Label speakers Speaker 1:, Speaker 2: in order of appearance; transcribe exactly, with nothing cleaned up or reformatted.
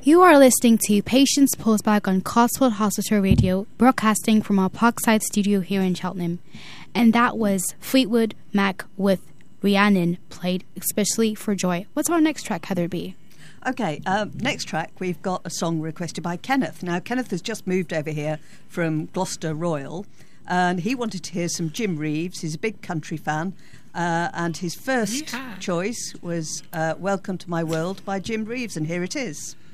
Speaker 1: You are listening to Patients Postback on Cotswold Hospital Radio, broadcasting from our Parkside studio here in Cheltenham. And that was Fleetwood Mac with Rhiannon, played especially for Joy. What's our next track, Heather B?
Speaker 2: Okay, uh, next track, we've got a song requested by Kenneth. Now, Kenneth has just moved over here from Gloucester Royal, and he wanted to hear some Jim Reeves. He's a big country fan, uh, and his first
Speaker 3: Yeah.
Speaker 2: choice was uh, Welcome to My World by Jim Reeves, and here it is.